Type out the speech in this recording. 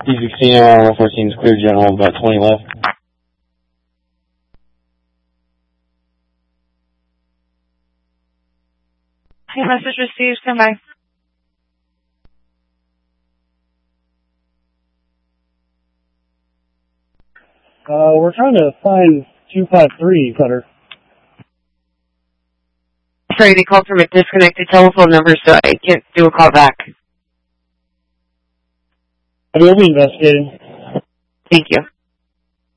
P16, 114 is clear general, about 20 left. Message received, stand by. We're trying to find 253, Cutter. Sorry, they called from a disconnected telephone number, so I can't do a call back. We'll be investigating. Thank you.